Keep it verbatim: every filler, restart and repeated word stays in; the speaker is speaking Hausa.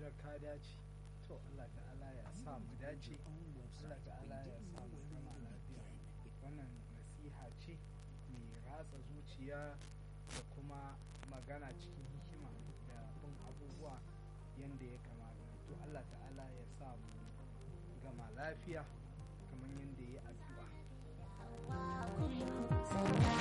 hira ka dace. To Allah ta'ala ya sa mu dace, Allah ta'ala ya sa mu zama lafiya. Wannan nasiha ce mai ratsa zuciya da kuma magana cikin hikima da bin abubuwa yadda ya kamata. To Allah ta'ala ya sa mu gama lafiya kamar yadda ya yi addu'a.